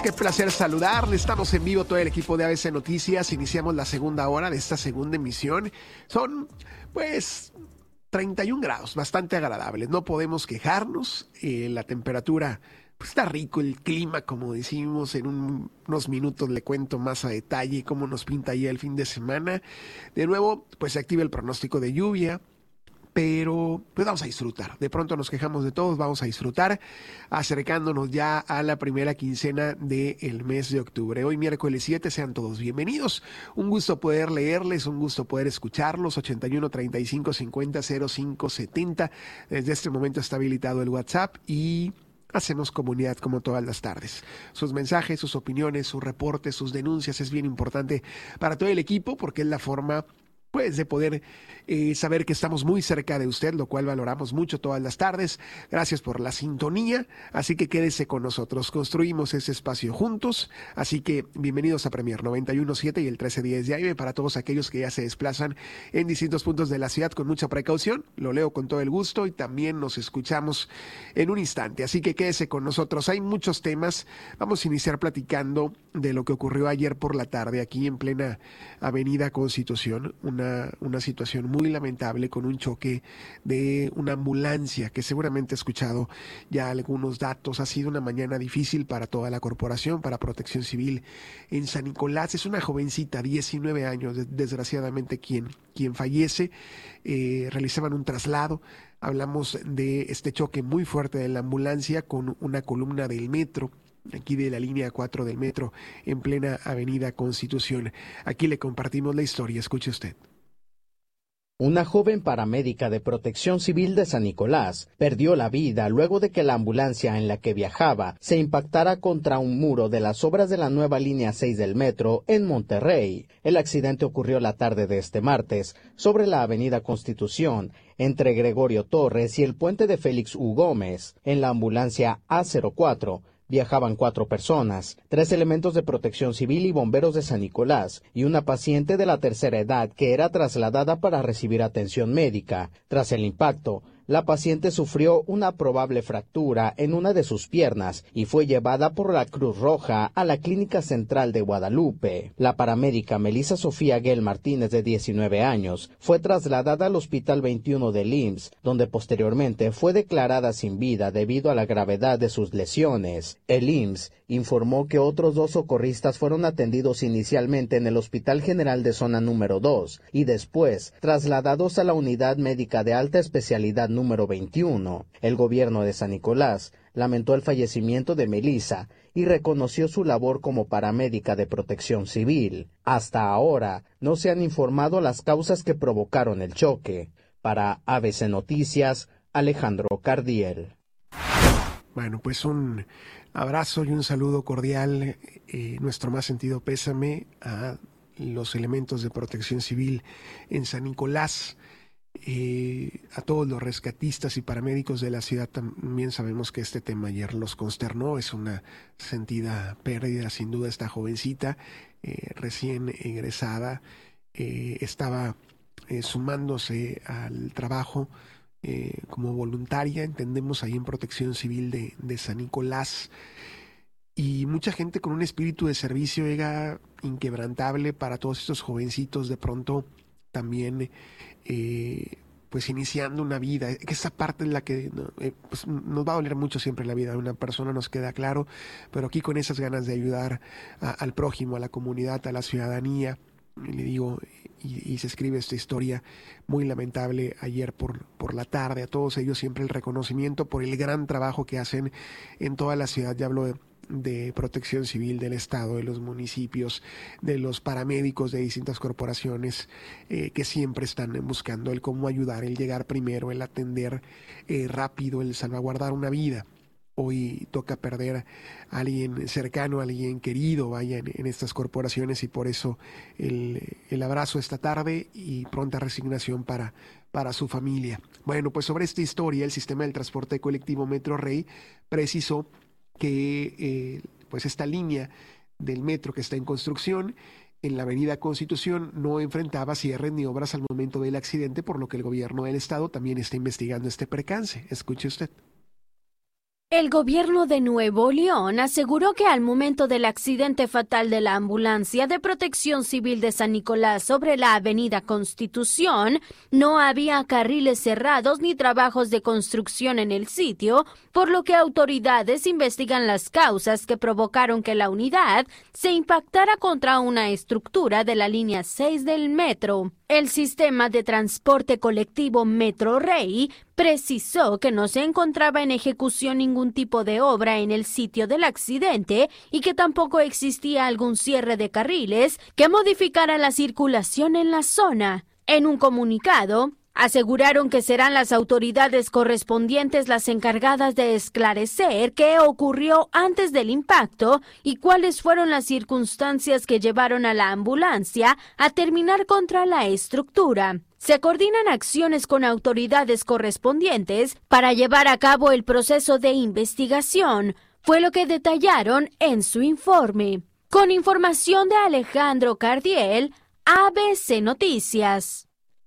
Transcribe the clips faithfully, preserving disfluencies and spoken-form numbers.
qué placer saludarle. Estamos en vivo todo el equipo de A B C Noticias. Iniciamos la segunda hora de esta segunda emisión. Son, pues, treinta y un grados, bastante agradables. No podemos quejarnos. Eh, la temperatura, pues, está rico. El clima, como decimos, en un, unos minutos le cuento más a detalle cómo nos pinta ya el fin de semana. De nuevo, pues se activa el pronóstico de lluvia. Pero pues vamos a disfrutar. De pronto nos quejamos de todos, vamos a disfrutar, acercándonos ya a la primera quincena del mes de octubre. Hoy miércoles siete, sean todos bienvenidos. Un gusto poder leerles, un gusto poder escucharlos. ochenta y uno, treinta y cinco, cincuenta, cero cinco, setenta. Desde este momento está habilitado el WhatsApp y hacemos comunidad como todas las tardes. Sus mensajes, sus opiniones, sus reportes, sus denuncias es bien importante para todo el equipo porque es la forma pues de poder eh, saber que estamos muy cerca de usted, lo cual valoramos mucho todas las tardes. Gracias por la sintonía, así que quédese con nosotros. Construimos ese espacio juntos, así que bienvenidos a Premier noventa y uno punto siete y el trece diez de A M para todos aquellos que ya se desplazan en distintos puntos de la ciudad con mucha precaución. Lo leo con todo el gusto y también nos escuchamos en un instante, así que quédese con nosotros. Hay muchos temas. Vamos a iniciar platicando de lo que ocurrió ayer por la tarde aquí en plena Avenida Constitución, una Una, una situación muy lamentable con un choque de una ambulancia que seguramente ha escuchado ya algunos datos. Ha sido una mañana difícil para toda la corporación, para Protección Civil en San Nicolás. Es una jovencita, diecinueve años, desgraciadamente quien, quien fallece. Eh, realizaban un traslado. Hablamos de este choque muy fuerte de la ambulancia con una columna del metro, aquí de la línea cuatro del metro, en plena Avenida Constitución. Aquí le compartimos la historia, escuche usted. Una joven paramédica de Protección Civil de San Nicolás perdió la vida luego de que la ambulancia en la que viajaba se impactara contra un muro de las obras de la nueva línea seis del metro en Monterrey. El accidente ocurrió la tarde de este martes sobre la Avenida Constitución, entre Gregorio Torres y el puente de Félix U. Gómez. En la ambulancia A cero cuatro viajaban cuatro personas, tres elementos de Protección Civil y bomberos de San Nicolás, y una paciente de la tercera edad que era trasladada para recibir atención médica. Tras el impacto, la paciente sufrió una probable fractura en una de sus piernas y fue llevada por la Cruz Roja a la Clínica Central de Guadalupe. La paramédica Melissa Sofía Guel Martínez, de diecinueve años, fue trasladada al Hospital veintiuno del I M S S, donde posteriormente fue declarada sin vida debido a la gravedad de sus lesiones. El I M S S informó que otros dos socorristas fueron atendidos inicialmente en el Hospital General de Zona número dos y después trasladados a la Unidad Médica de Alta Especialidad número veintiuno. El gobierno de San Nicolás lamentó el fallecimiento de Melissa y reconoció su labor como paramédica de Protección Civil. Hasta ahora no se han informado las causas que provocaron el choque. Para A B C Noticias, Alejandro Cardiel. Bueno, pues un abrazo y un saludo cordial, eh, nuestro más sentido pésame a los elementos de Protección Civil en San Nicolás. Eh, a todos los rescatistas y paramédicos de la ciudad. También sabemos que este tema ayer los consternó. Es una sentida pérdida, sin duda. Esta jovencita eh, recién egresada eh, estaba eh, sumándose al trabajo eh, como voluntaria, entendemos, ahí en Protección Civil de, de San Nicolás. Y mucha gente con un espíritu de servicio llega inquebrantable para todos estos jovencitos de pronto también eh, pues iniciando una vida, que esa parte es la que no, eh, pues nos va a doler mucho siempre la vida de una persona, nos queda claro, pero aquí con esas ganas de ayudar a, al prójimo, a la comunidad, a la ciudadanía, le digo, y, y se escribe esta historia muy lamentable ayer por, por la tarde. A todos ellos siempre el reconocimiento por el gran trabajo que hacen en toda la ciudad. Ya hablo de de Protección Civil del Estado, de los municipios, de los paramédicos de distintas corporaciones eh, que siempre están buscando el cómo ayudar, el llegar primero, el atender eh, rápido, el salvaguardar una vida. Hoy toca perder a alguien cercano, a alguien querido, vaya, en, en estas corporaciones, y por eso el, el abrazo esta tarde y pronta resignación para, para su familia. Bueno, pues sobre esta historia, el sistema del transporte colectivo Metro Rey precisó que eh, pues esta línea del metro que está en construcción en la Avenida Constitución no enfrentaba cierres ni obras al momento del accidente, por lo que el gobierno del estado también está investigando este percance. Escuche usted. El gobierno de Nuevo León aseguró que al momento del accidente fatal de la ambulancia de Protección Civil de San Nicolás sobre la avenida Constitución, no había carriles cerrados ni trabajos de construcción en el sitio, por lo que autoridades investigan las causas que provocaron que la unidad se impactara contra una estructura de la línea seis del metro. El sistema de transporte colectivo Metro Rey precisó que no se encontraba en ejecución ningún tipo de obra en el sitio del accidente y que tampoco existía algún cierre de carriles que modificara la circulación en la zona. En un comunicado, aseguraron que serán las autoridades correspondientes las encargadas de esclarecer qué ocurrió antes del impacto y cuáles fueron las circunstancias que llevaron a la ambulancia a terminar contra la estructura. Se coordinan acciones con autoridades correspondientes para llevar a cabo el proceso de investigación, fue lo que detallaron en su informe. Con información de Alejandro Cardiel, A B C Noticias.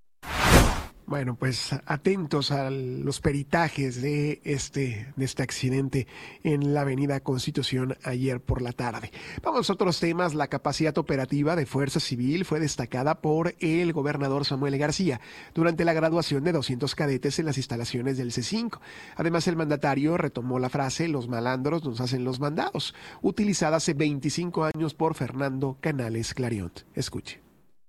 Bueno, pues atentos a los peritajes de este, de este accidente en la avenida Constitución ayer por la tarde. Vamos a otros temas. La capacidad operativa de Fuerza Civil fue destacada por el gobernador Samuel García durante la graduación de doscientos cadetes en las instalaciones del C cinco. Además, el mandatario retomó la frase "los malandros nos hacen los mandados", utilizada hace veinticinco años por Fernando Canales Clariont. Escuche.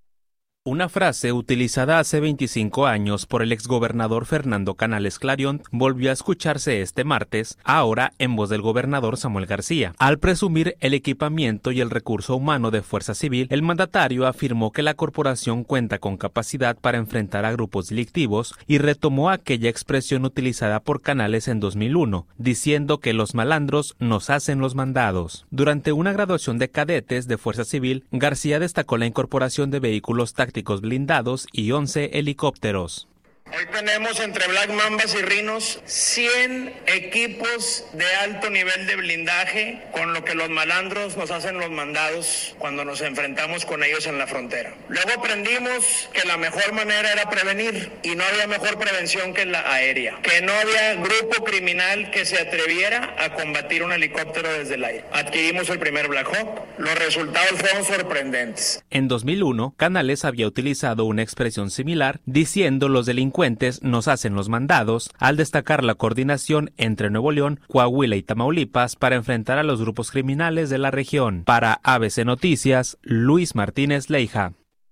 Una frase utilizada hace veinticinco años por el exgobernador Fernando Canales Clariont volvió a escucharse este martes, ahora en voz del gobernador Samuel García. Al presumir el equipamiento y el recurso humano de Fuerza Civil, el mandatario afirmó que la corporación cuenta con capacidad para enfrentar a grupos delictivos y retomó aquella expresión utilizada por Canales en dos mil uno, diciendo que los malandros nos hacen los mandados. Durante una graduación de cadetes de Fuerza Civil, García destacó la incorporación de vehículos tácticos blindados y once helicópteros. Hoy tenemos entre Black Mambas y Rhinos cien equipos de alto nivel de blindaje, con lo que los malandros nos hacen los mandados cuando nos enfrentamos con ellos en la frontera. Luego aprendimos que la mejor manera era prevenir y no había mejor prevención que la aérea, que no había grupo criminal que se atreviera a combatir un helicóptero desde el aire. Adquirimos el primer Black Hawk. Los resultados fueron sorprendentes. En dos mil uno, Canales había utilizado una expresión similar, diciendo los delincuentes nos hacen los mandados, al destacar la coordinación entre Nuevo León, Coahuila y Tamaulipas para enfrentar a los grupos criminales de la región. Para A B C Noticias, Luis Martínez Leija.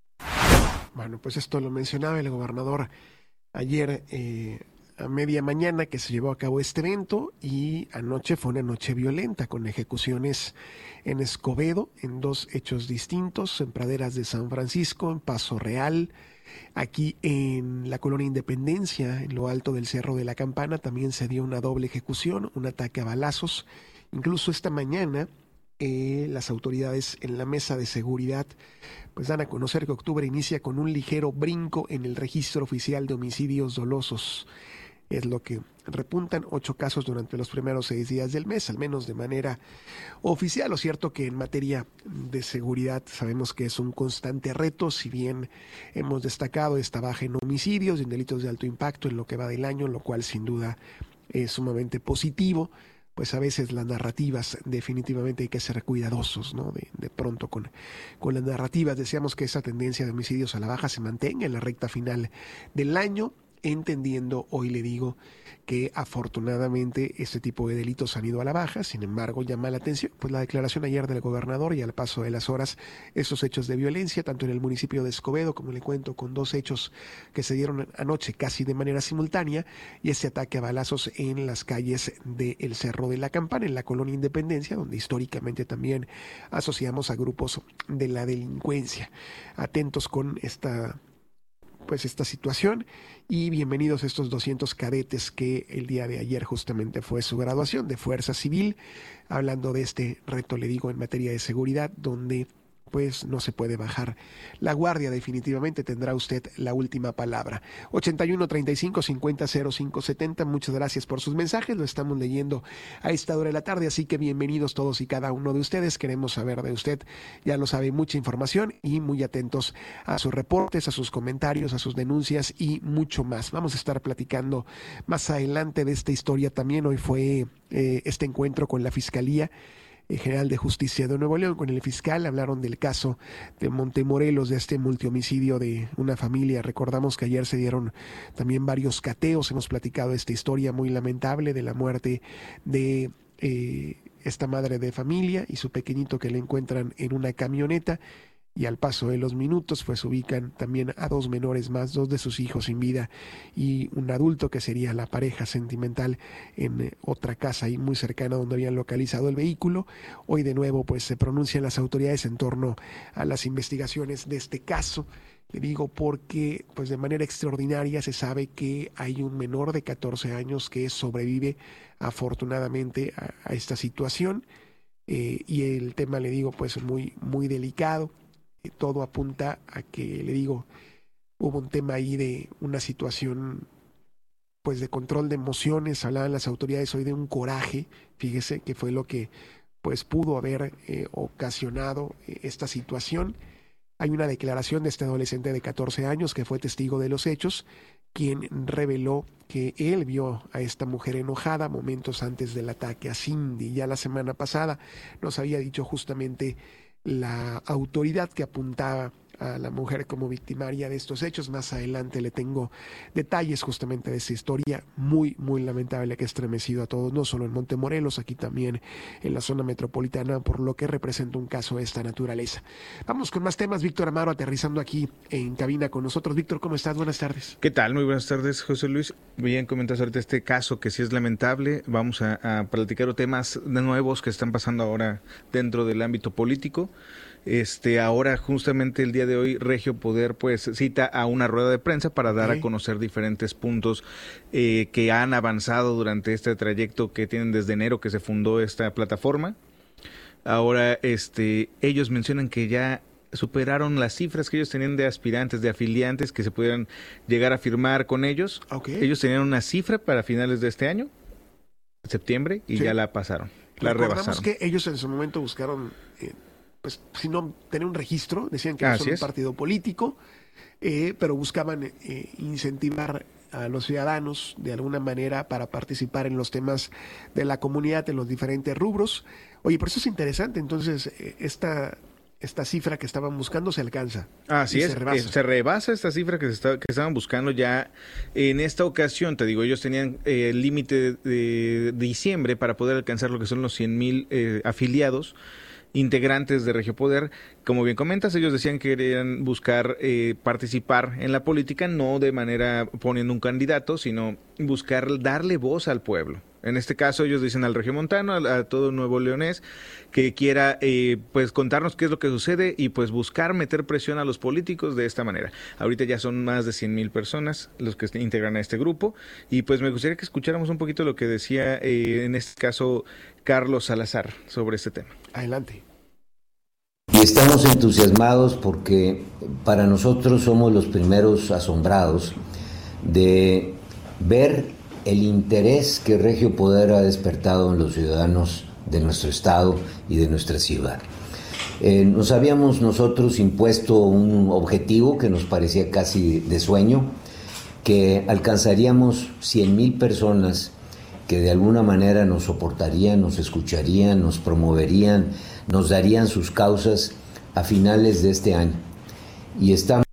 Bueno, pues esto lo mencionaba el gobernador ayer eh, a media mañana que se llevó a cabo este evento, y anoche fue una noche violenta con ejecuciones en Escobedo, en dos hechos distintos, en Praderas de San Francisco, en Paso Real. Aquí en la colonia Independencia, en lo alto del Cerro de la Campana, también se dio una doble ejecución, un ataque a balazos. Incluso esta mañana eh, las autoridades en la mesa de seguridad pues dan a conocer que octubre inicia con un ligero brinco en el registro oficial de homicidios dolosos. Es lo que repuntan ocho casos durante los primeros seis días del mes, al menos de manera oficial. Lo cierto que en materia de seguridad sabemos que es un constante reto, si bien hemos destacado esta baja en homicidios y en delitos de alto impacto en lo que va del año, lo cual sin duda es sumamente positivo. Pues a veces las narrativas definitivamente hay que ser cuidadosos, ¿no? De, de pronto con, con las narrativas. Deseamos que esa tendencia de homicidios a la baja se mantenga en la recta final del año, entendiendo, hoy le digo, que afortunadamente este tipo de delitos han ido a la baja. Sin embargo, llama la atención pues la declaración ayer del gobernador, y al paso de las horas esos hechos de violencia, tanto en el municipio de Escobedo, como le cuento, con dos hechos que se dieron anoche casi de manera simultánea, y ese ataque a balazos en las calles del Cerro de la Campana, en la colonia Independencia, donde históricamente también asociamos a grupos de la delincuencia. Atentos con esta pues esta situación, y bienvenidos estos doscientos cadetes que el día de ayer justamente fue su graduación de Fuerza Civil, hablando de este reto, le digo, en materia de seguridad, donde pues no se puede bajar la guardia. Definitivamente tendrá usted la última palabra. ochenta y uno, treinta y cinco, cincuenta, cero cinco, setenta. Muchas gracias por sus mensajes. Lo estamos leyendo a esta hora de la tarde, así que bienvenidos todos y cada uno de ustedes. Queremos saber de usted, ya lo sabe, mucha información y muy atentos a sus reportes, a sus comentarios, a sus denuncias y mucho más. Vamos a estar platicando más adelante de esta historia también. Hoy fue eh, este encuentro con la Fiscalía General de Justicia de Nuevo León, con el fiscal. Hablaron del caso de Montemorelos, de este multihomicidio de una familia. Recordamos que ayer se dieron también varios cateos. Hemos platicado esta historia muy lamentable de la muerte de eh, esta madre de familia y su pequeñito, que le encuentran en una camioneta. Y al paso de los minutos pues ubican también a dos menores más, dos de sus hijos sin vida y un adulto que sería la pareja sentimental en eh, otra casa ahí muy cercana donde habían localizado el vehículo. Hoy de nuevo pues se pronuncian las autoridades en torno a las investigaciones de este caso. Le digo porque pues de manera extraordinaria se sabe que hay un menor de catorce años que sobrevive afortunadamente a, a esta situación, eh, y el tema, le digo, pues muy, muy delicado. Todo apunta a que, le digo, hubo un tema ahí de una situación pues de control de emociones. Hablaban las autoridades hoy de un coraje, fíjese, que fue lo que pues pudo haber eh, ocasionado eh, esta situación. Hay una declaración de este adolescente de catorce años que fue testigo de los hechos, quien reveló que él vio a esta mujer enojada momentos antes del ataque a Cindy. Ya la semana pasada nos había dicho justamente la autoridad que apuntaba a la mujer como victimaria de estos hechos. Más adelante le tengo detalles justamente de esta historia muy, muy lamentable que ha estremecido a todos, no solo en Montemorelos, aquí también en la zona metropolitana, por lo que representa un caso de esta naturaleza. Vamos con más temas. Víctor Amaro aterrizando aquí en cabina con nosotros. Víctor, ¿cómo estás? Buenas tardes. ¿Qué tal? Muy buenas tardes, José Luis. Bien, comentas ahorita este caso que sí es lamentable. Vamos a, a platicar temas nuevos que están pasando ahora dentro del ámbito político. Este, ahora justamente el día de hoy Regio Poder pues cita a una rueda de prensa para dar okay. a conocer diferentes puntos eh, que han avanzado durante este trayecto que tienen desde enero que se fundó esta plataforma. Ahora este, ellos mencionan que ya superaron las cifras que ellos tenían de aspirantes, de afiliantes que se pudieran llegar a firmar con ellos. Okay. Ellos tenían una cifra para finales de este año, septiembre, y sí. ya la pasaron, la Recordamos rebasaron. Que ellos en su momento buscaron... Eh... pues si no tener un registro, decían que no son un partido político, eh, pero buscaban eh, incentivar a los ciudadanos de alguna manera para participar en los temas de la comunidad en los diferentes rubros. Oye, por eso es interesante, entonces eh, esta esta cifra que estaban buscando se alcanza. Así es, se rebasa. se rebasa esta cifra que, se está, que estaban buscando ya en esta ocasión. Te digo, ellos tenían eh, el límite de, de diciembre para poder alcanzar lo que son los cien mil eh, afiliados, integrantes de Regio Poder. Como bien comentas, ellos decían que querían buscar eh, participar en la política, no de manera poniendo un candidato, sino buscar darle voz al pueblo. En este caso ellos dicen al regiomontano, a, a todo nuevo leonés, que quiera eh, pues contarnos qué es lo que sucede y pues buscar meter presión a los políticos de esta manera. Ahorita ya son más de cien mil personas los que integran a este grupo y pues me gustaría que escucháramos un poquito lo que decía eh, en este caso Carlos Salazar sobre este tema. Adelante. Y estamos entusiasmados porque para nosotros somos los primeros asombrados de ver el interés que Regio Poder ha despertado en los ciudadanos de nuestro estado y de nuestra ciudad. Eh, nos habíamos nosotros impuesto un objetivo que nos parecía casi de sueño, que alcanzaríamos cien mil personas que de alguna manera nos soportarían, nos escucharían, nos promoverían, nos darían sus causas a finales de este año. Y estamos...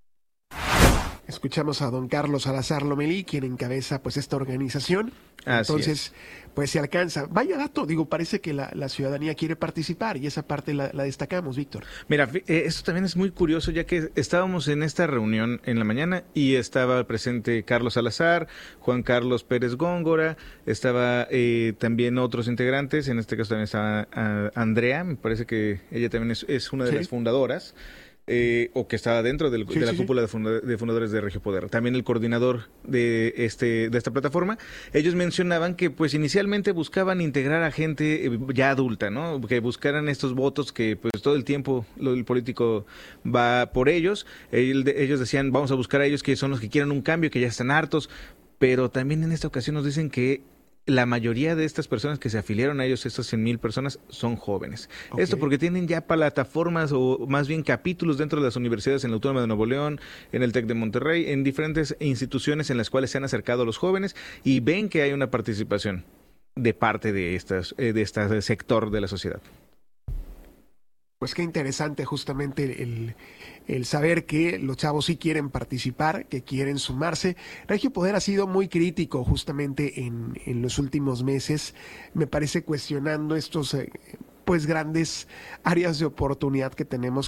Escuchamos a don Carlos Salazar Lomelí, quien encabeza pues esta organización. Así Entonces, es. pues se alcanza. Vaya dato, digo, parece que la, la ciudadanía quiere participar y esa parte la, la destacamos, Víctor. Mira, eh, esto también es muy curioso, ya que estábamos en esta reunión en la mañana y estaba presente Carlos Salazar, Juan Carlos Pérez Góngora, estaba eh, también otros integrantes, en este caso también estaba uh, Andrea, me parece que ella también es, es una de ¿Sí? las fundadoras. Eh, o que estaba dentro del, sí, de la sí, cúpula sí. de, funda, de fundadores de Regio Poder. También el coordinador de este de esta plataforma, ellos mencionaban que pues inicialmente buscaban integrar a gente ya adulta, ¿no? Que buscaran estos votos que pues todo el tiempo lo, el político va por ellos. Ellos decían, vamos a buscar a ellos que son los que quieran un cambio, que ya están hartos, pero también en esta ocasión nos dicen que la mayoría de estas personas que se afiliaron a ellos, estas cien mil personas, son jóvenes. Okay. Esto porque tienen ya plataformas o más bien capítulos dentro de las universidades en la Autónoma de Nuevo León, en el TEC de Monterrey, en diferentes instituciones en las cuales se han acercado a los jóvenes y ven que hay una participación de parte de, estas, de este sector de la sociedad. Pues qué interesante justamente el, el saber que los chavos sí quieren participar, que quieren sumarse. Regio Poder ha sido muy crítico justamente en, en los últimos meses, me parece, cuestionando estos eh, pues grandes áreas de oportunidad que tenemos